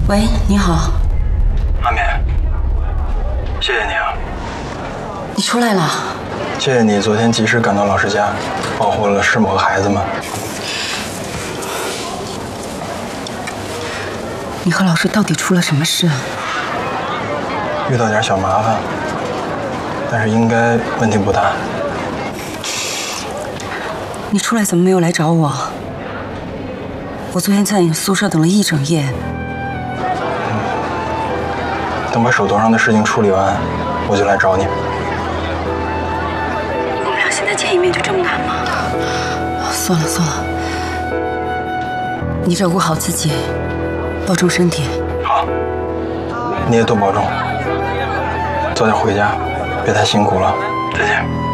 喂，你好， 阿敏，谢谢你啊！ 你出来了。 谢谢你昨天及时赶到老师家，保护了师母和孩子们。 你和老师到底出了什么事啊？ 遇到点小麻烦，但是应该问题不大。 你出来怎么没有来找我？我昨天在你宿舍等了一整夜。 等把手头上的事情处理完，我就来找你。 我们俩现在见一面就这么难吗？算了算了，你照顾好自己，保重身体。 好，你也多保重，早点回家，别太辛苦了。再见。